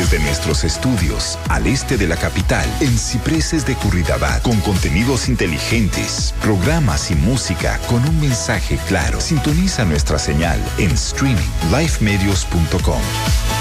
desde nuestros estudios al este de la capital, en Cipreses de Curridabat, con contenidos inteligentes, programas y música con un mensaje claro. Sintoniza nuestra señal en streaming lifemedios.com.